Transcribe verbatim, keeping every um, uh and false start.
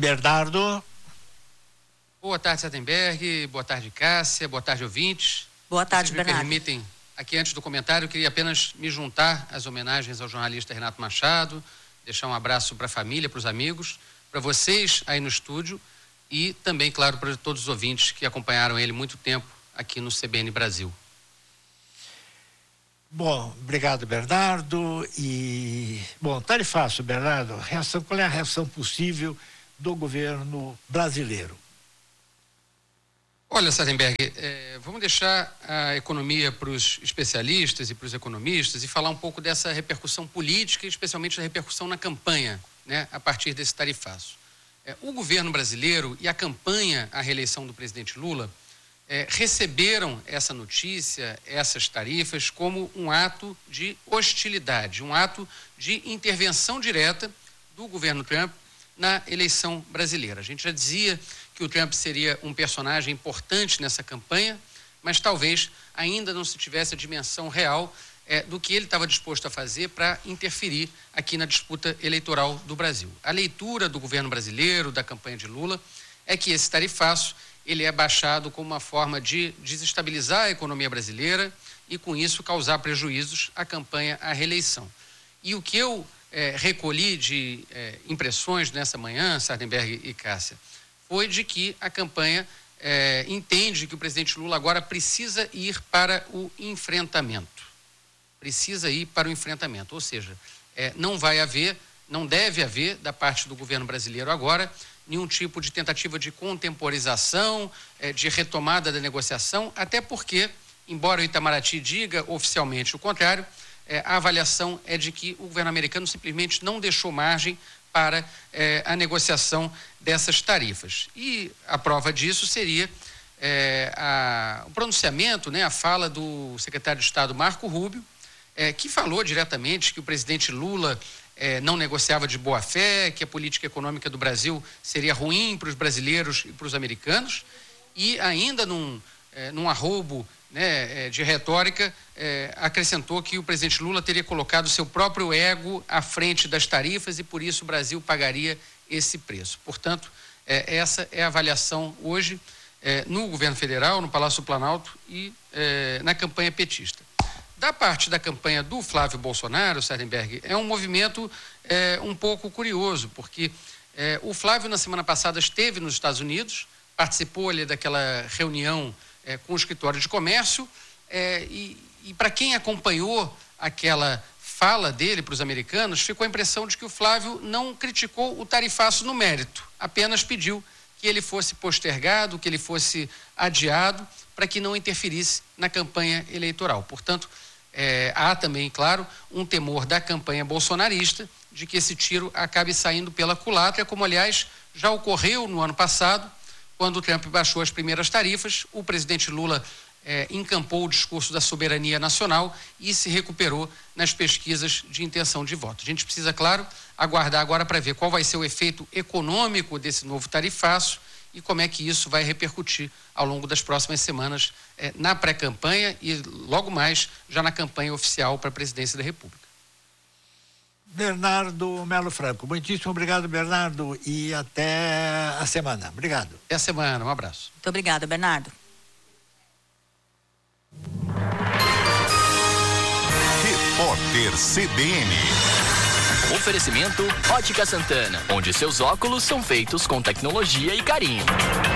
Bernardo. Boa tarde, Sardenberg. Boa tarde, Cássia. Boa tarde, ouvintes. Boa tarde, Vocês Bernardo. me permitem, aqui antes do comentário, eu queria apenas me juntar às homenagens ao jornalista Renato Machado, deixar um abraço para a família, para os amigos, para vocês aí no estúdio e também, claro, para todos os ouvintes que acompanharam ele muito tempo aqui no C B N Brasil. Bom, obrigado, Bernardo. E, bom, tarifaço, Bernardo, reação, qual é a reação possível do governo brasileiro? Olha, Sardenberg, é, vamos deixar a economia para os especialistas e para os economistas e falar um pouco dessa repercussão política, especialmente da repercussão na campanha, né, a partir desse tarifaço. É, o governo brasileiro e a campanha à reeleição do presidente Lula é, receberam essa notícia, essas tarifas, como um ato de hostilidade, um ato de intervenção direta do governo Trump na eleição brasileira. A gente já dizia que o Trump seria um personagem importante nessa campanha, mas talvez ainda não se tivesse a dimensão real é, do que ele estava disposto a fazer para interferir aqui na disputa eleitoral do Brasil. A leitura do governo brasileiro, da campanha de Lula, é que esse tarifaço ele é baixado como uma forma de desestabilizar a economia brasileira e, com isso, causar prejuízos à campanha à reeleição. E o que eu é, recolhi de é, impressões nessa manhã, Sardenberg e Cássia, foi de que a campanha é, entende que o presidente Lula agora precisa ir para o enfrentamento. Precisa ir para o enfrentamento, ou seja, é, não vai haver, não deve haver, da parte do governo brasileiro agora, nenhum tipo de tentativa de contemporização, é, de retomada da negociação, até porque, embora o Itamaraty diga oficialmente o contrário, é, a avaliação é de que o governo americano simplesmente não deixou margem para eh, a negociação dessas tarifas. E a prova disso seria eh, a, o pronunciamento, né, a fala do secretário de Estado Marco Rubio, eh, que falou diretamente que o presidente Lula eh, não negociava de boa fé, que a política econômica do Brasil seria ruim para os brasileiros e para os americanos, e ainda num, eh, num arroubo, né, de retórica, eh, acrescentou que o presidente Lula teria colocado seu próprio ego à frente das tarifas e por isso o Brasil pagaria esse preço. Portanto, eh, essa é a avaliação hoje eh, no governo federal, no Palácio do Planalto e eh, na campanha petista. Da parte da campanha do Flávio Bolsonaro, Sardenberg, é um movimento eh, um pouco curioso, porque eh, o Flávio na semana passada esteve nos Estados Unidos, participou ali daquela reunião É, com o escritório de comércio é, e, e para quem acompanhou aquela fala dele para os americanos, ficou a impressão de que o Flávio não criticou o tarifaço no mérito, apenas pediu que ele fosse postergado, que ele fosse adiado, para que não interferisse na campanha eleitoral. Portanto, é, há também, claro, um temor da campanha bolsonarista de que esse tiro acabe saindo pela culatra, como aliás já ocorreu no ano passado, quando o Trump baixou as primeiras tarifas, o presidente Lula eh, encampou o discurso da soberania nacional e se recuperou nas pesquisas de intenção de voto. A gente precisa, claro, aguardar agora para ver qual vai ser o efeito econômico desse novo tarifaço e como é que isso vai repercutir ao longo das próximas semanas eh, na pré-campanha e logo mais já na campanha oficial para a presidência da República. Bernardo Melo Franco. Muitíssimo obrigado, Bernardo, e até a semana. Obrigado. Até a semana, um abraço. Muito obrigada, Bernardo. Repórter C B N. Oferecimento Ótica Santana, onde seus óculos são feitos com tecnologia e carinho.